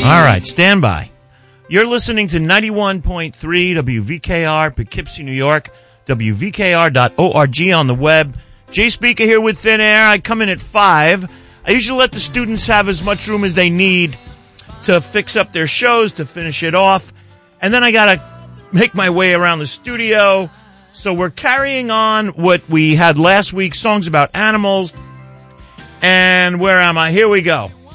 All right, stand by. You're listening to 91.3 WVKR, Poughkeepsie, New York, WVKR.org on the web. Jay Speaker here with Thin Air. I come in at 5. I usually let the students have as much room as they need to fix up their shows, to finish it off. And then I got to make my way around the studio. So we're carrying on what we had last week, songs about animals. And where am I? Here we go.